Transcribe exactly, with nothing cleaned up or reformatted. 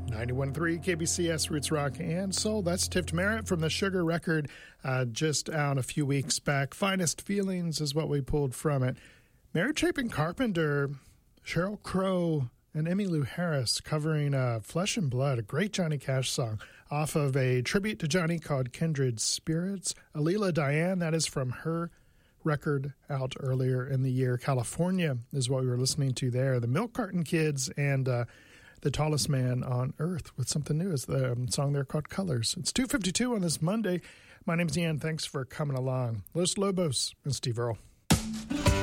ninety-one point three K B C S Roots Rock and Soul. That's Tift Merritt from the Sugar record, uh, just out a few weeks back. Finest Feelings is what we pulled from it. Mary Chapin Carpenter, Sheryl Crow, and Emmylou Harris covering uh, Flesh and Blood, a great Johnny Cash song, off of a tribute to Johnny called Kindred Spirits. Alila Diane, that is from her record out earlier in the year. California is what we were listening to there. The Milk Carton Kids and uh, The Tallest Man on Earth with something new is the um, song there called Colors. It's two fifty-two on this Monday. My name's Ian. Thanks for coming along. Los Lobos and Steve Earle.